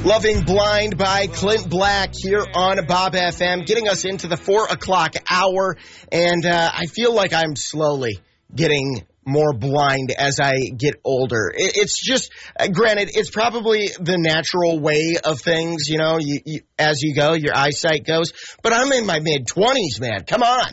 Loving Blind by Clint Black here on Bob FM, getting us into the 4 o'clock hour. And I feel like I'm slowly getting more blind as I get older. It's just, granted, it's probably the natural way of things, you know, as you go, your eyesight goes. But I'm in my mid-20s, man. Come on.